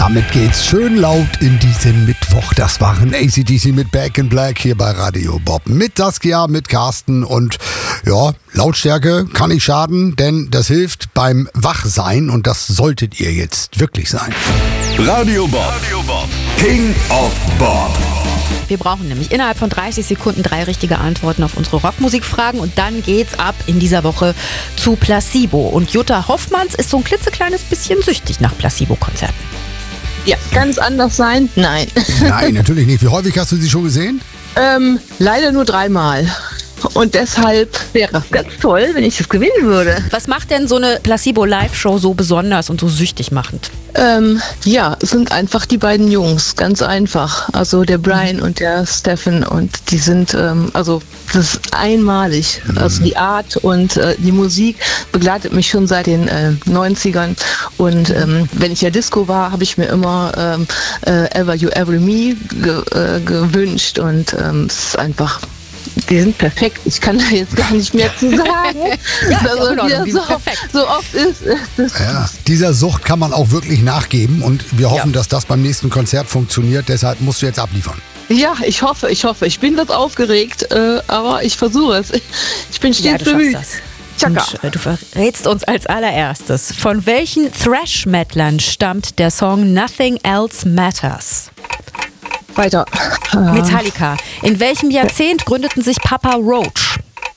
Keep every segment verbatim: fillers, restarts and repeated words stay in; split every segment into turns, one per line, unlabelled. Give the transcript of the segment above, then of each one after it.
damit geht's schön laut in diesen Mittwoch. Das waren A C D C mit Back in Black hier bei Radio Bob. Mit Saskia, mit Carsten und ja, Lautstärke kann nicht schaden, denn das hilft beim Wachsein und das solltet ihr jetzt wirklich sein.
Radio Bob, Radio Bob. King of Bob.
Wir brauchen nämlich innerhalb von dreißig Sekunden drei richtige Antworten auf unsere Rockmusikfragen und dann geht's ab in dieser Woche zu Placebo. Und Jutta Hoffmanns ist so ein klitzekleines bisschen süchtig nach Placebo-Konzerten.
Ja, ganz anders sein? Nein.
Nein, natürlich nicht. Wie häufig hast du sie schon gesehen?
Ähm, leider nur dreimal. Und deshalb wäre es ganz toll, wenn ich das gewinnen würde.
Was macht denn so eine Placebo-Live-Show so besonders und so süchtig machend?
Ähm, ja, es sind einfach die beiden Jungs, ganz einfach. Also der Brian und der Stephen und die sind, ähm, also das ist einmalig. Also die Art und äh, die Musik begleitet mich schon seit den äh, neunzigern und ähm, wenn ich ja Disco war, habe ich mir immer ähm, äh, Ever You Ever Me ge äh, gewünscht und ähm, es ist einfach... Die sind perfekt. Ich kann da jetzt gar nicht mehr zu sagen.
Ja,
also,
ist ja
wie so, so oft ist es.
Ja, dieser Sucht kann man auch wirklich nachgeben und wir hoffen, ja. dass das beim nächsten Konzert funktioniert. Deshalb musst du jetzt abliefern.
Ja, ich hoffe, ich hoffe. Ich bin das aufgeregt, äh, aber ich versuche es. Ich bin stets
ja,
bemüht.
Und, äh, du verrätst uns als allererstes, von welchen Thrash-Metlern stammt der Song Nothing Else Matters?
Weiter.
Metallica. In welchem Jahrzehnt gründeten sich Papa Roach?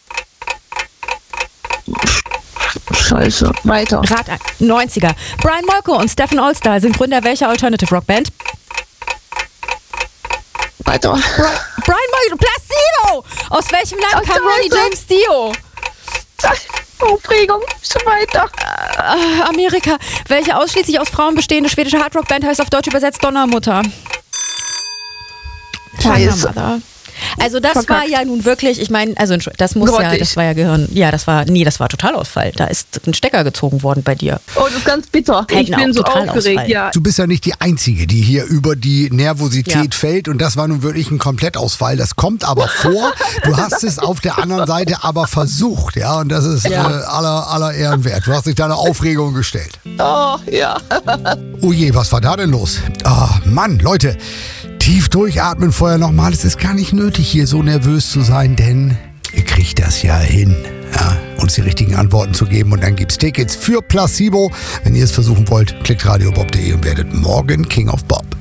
Scheiße. Weiter.
Rat ein. neunziger. Brian Molko und Stephen Allstar sind Gründer welcher Alternative Rock Band?
Weiter.
Bra- Brian Molko. Placebo! Aus welchem Land kam Ronnie James Dio?
Aufregung. Schon weiter.
Äh, Amerika. Welche ausschließlich aus Frauen bestehende schwedische Hardrock-Band heißt auf Deutsch übersetzt Donnermutter?
Scheiße.
Also das
Verkackt.
war ja nun wirklich, ich meine, also das muss
Grottig.
ja, das war ja Gehirn, ja, das war, nee, das war Totalausfall. Da ist ein Stecker gezogen worden bei dir.
Oh, das ist ganz bitter. Ich
Genau,
bin so
Totalausfall.
aufgeregt, ja.
Du bist ja nicht die Einzige, die hier über die Nervosität
Ja.
fällt und das war nun wirklich ein Komplettausfall. Das kommt aber vor. Du hast es auf der anderen Seite aber versucht, ja, und das ist
Ja.
äh, aller, aller Ehren wert. Du hast dich deiner Aufregung gestellt.
Oh, ja.
Oh je, was war da denn los? Oh Mann, Leute, tief durchatmen vorher nochmal. Es ist gar nicht nötig, hier so nervös zu sein, denn ihr kriegt das ja hin, ja, uns die richtigen Antworten zu geben. Und dann gibt's Tickets für Placebo. Wenn ihr es versuchen wollt, klickt radiobob punkt de und werdet morgen King of Bob.